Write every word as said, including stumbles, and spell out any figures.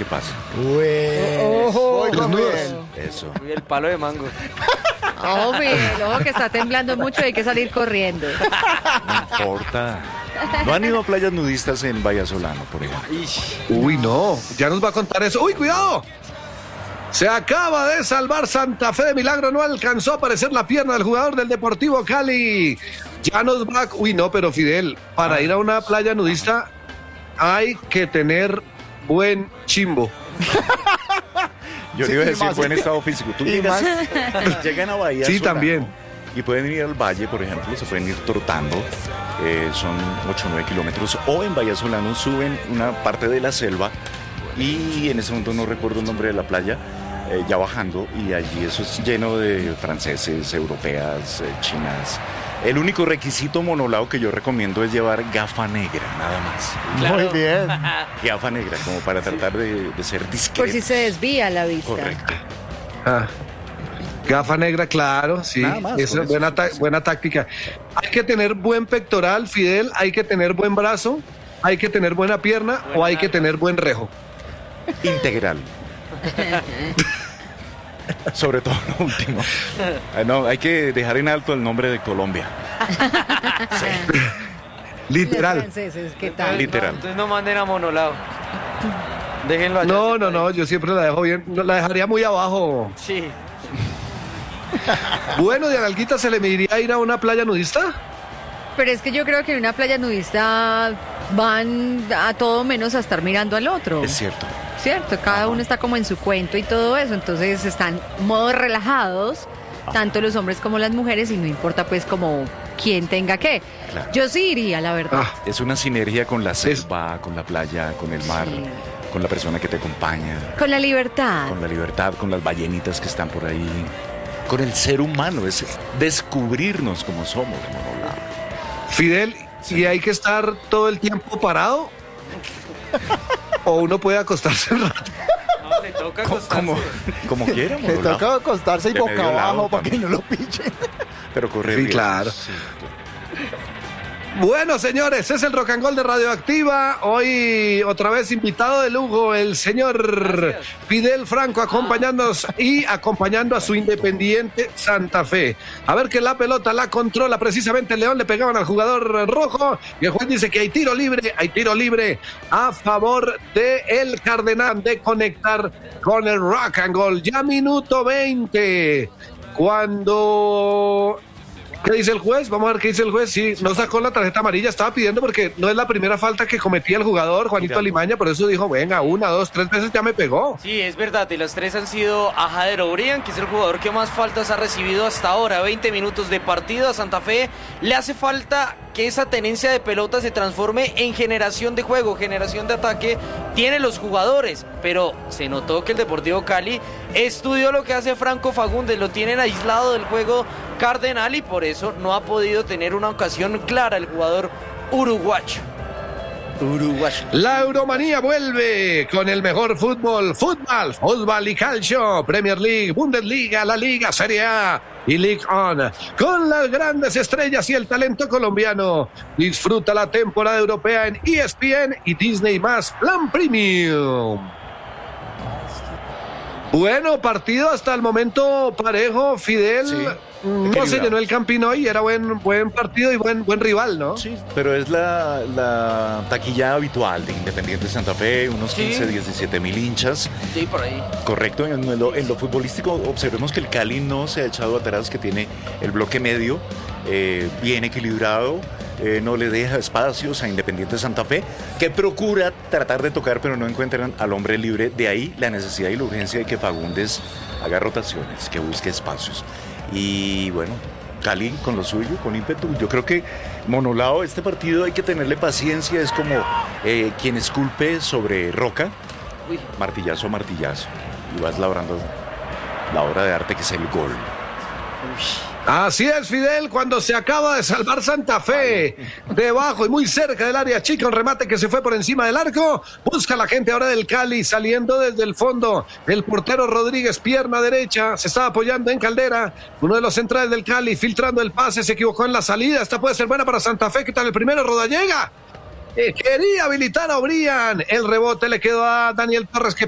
que pasa. Pues, Ojo, voy con Fidel. Eso. Uy, el palo de mango. Ojo, Fidel, ojo que está temblando mucho y hay que salir corriendo. No importa. ¿No han ido a playas nudistas en Vallasolano, por ejemplo? Uy, no, ya nos va a contar eso. ¡Uy, cuidado! Se acaba de salvar Santa Fe de milagro, no alcanzó a aparecer la pierna del jugador del Deportivo Cali. Ya nos va... Uy, no, pero Fidel, para ir a una playa nudista hay que tener buen chimbo. Yo Sí, le iba a y decir más- buen estado físico. Tú y llegas, llegan a Bahía Sí, Solano también. Y pueden ir al valle, por ejemplo, se pueden ir trotando. Eh, son ocho o nueve kilómetros. O en Bahía Solano suben una parte de la selva. Y en ese momento no recuerdo el nombre de la playa. Eh, ya bajando. Y allí eso es lleno de franceses, europeas, eh, chinas. El único requisito monolao que yo recomiendo es llevar gafa negra, nada más. Muy bien. Gafa negra, como para tratar de, de ser discreto. Por si se desvía la vista. Correcto. Ah, gafa negra, claro, sí. Nada más, Esa por es eso. buena, ta- buena táctica. Hay que tener buen pectoral, Fidel, hay que tener buen brazo, hay que tener buena pierna o hay que tener buen rejo. Integral. Sobre todo lo último. Ah, no, hay que dejar en alto el nombre de Colombia. Los Literal. franceses, ¿qué tal? Literal. Entonces no manden a monolado. Déjenlo allá. No, no, no, yo siempre la dejo bien, no, la dejaría muy abajo. Sí. Bueno, de Analguita se le mediría ir a una playa nudista. Pero es que yo creo que en una playa nudista van a todo menos a estar mirando al otro. Es cierto. Cierto, cada uno está como en su cuento y todo eso, entonces están modo relajados, tanto los hombres como las mujeres, y no importa pues como quién tenga qué. Claro. Yo sí iría, la verdad. Ah, Es una sinergia con la selva, con la playa, con el mar, Sí. con la persona que te acompaña, Con la libertad. con la libertad, con las ballenitas que están por ahí, con el ser humano, es descubrirnos como somos, monolao. Fidel, ¿y hay que estar todo el tiempo parado? ¿O uno puede acostarse un rato? No, le toca Co- acostarse. Como, como quiera, Le monolao. toca acostarse y De boca medio lado abajo para que también. no lo pichen. Pero correr Sí, bien. claro. Sí. Bueno, señores, es el Rock and Roll de Radioactiva. Hoy otra vez invitado de lujo el señor Gracias. Fidel Franco acompañándonos y acompañando a su Independiente Santa Fe. A ver que la pelota la controla precisamente el León, le pegaban al jugador rojo y el juez dice que hay tiro libre, hay tiro libre a favor de el Cardenal de conectar con el Rock and Roll. Ya minuto veinte, cuando... ¿Qué dice el juez? Vamos a ver qué dice el juez. Sí, no sacó la tarjeta amarilla, estaba pidiendo porque no es la primera falta que cometía el jugador, Juanito Mira. Alimaña, por eso dijo, venga, una, dos, tres veces ya me pegó. Sí, es verdad, y las tres han sido a Jader Obrian, que es el jugador que más faltas ha recibido hasta ahora. veinte minutos de partido a Santa Fe. Le hace falta que esa tenencia de pelota se transforme en generación de juego, generación de ataque. Tiene los jugadores, pero se notó que el Deportivo Cali estudió lo que hace Franco Fagundes, lo tienen aislado del juego Cardenal y por eso no ha podido tener una ocasión clara el jugador uruguayo. Uruguayo. La Euromanía vuelve con el mejor fútbol, fútbol, fútbol y calcio, Premier League, Bundesliga, la Liga, Serie A y League On, con las grandes estrellas y el talento colombiano. Disfruta la temporada europea en E S P N y Disney más Plan Premium. Bueno, partido hasta el momento parejo, Fidel. Sí, No se equilibrado. llenó el Campín hoy, era buen, buen partido y buen, buen rival, ¿no? Sí, pero es la, la taquilla habitual de Independiente Santa Fe, unos Sí. quince, diecisiete mil hinchas. Sí, por ahí. Correcto, en lo, en lo futbolístico observemos que el Cali no se ha echado atrás, que tiene el bloque medio eh, bien equilibrado, eh, no le deja espacios a Independiente Santa Fe, que procura tratar de tocar pero no encuentran al hombre libre. De ahí la necesidad y la urgencia de que Fagundes haga rotaciones, que busque espacios. Y bueno, Cali con lo suyo, con ímpetu. Yo creo que Monolao, este partido hay que tenerle paciencia, es como eh, quien esculpe sobre roca, Uy. martillazo a martillazo, y vas labrando la obra de arte que es el gol. Así es, Fidel, cuando se acaba de salvar Santa Fe, debajo y muy cerca del área chica, un remate que se fue por encima del arco, busca la gente ahora del Cali, saliendo desde el fondo, el portero Rodríguez, pierna derecha, se estaba apoyando en Caldera, uno de los centrales del Cali, filtrando el pase, se equivocó en la salida, esta puede ser buena para Santa Fe, ¿qué tal el primero? Rodallega, eh, quería habilitar a Obrian, el rebote le quedó a Daniel Torres, que